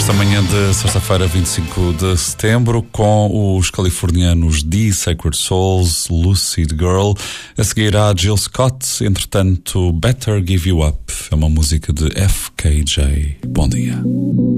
Esta manhã de sexta-feira, 25 de setembro, com os californianos The Sacred Souls, Lucid Girl. A seguir há Jill Scott, entretanto, Better Give You Up. É uma música de FKJ. Bom dia.